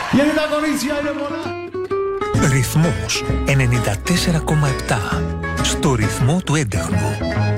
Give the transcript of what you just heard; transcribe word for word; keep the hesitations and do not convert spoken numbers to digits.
Γιατί τα κορίτσια είναι πολλά. Ρυθμός ενενήντα τέσσερα κόμμα επτά. Στο ρυθμό του έντεχνου.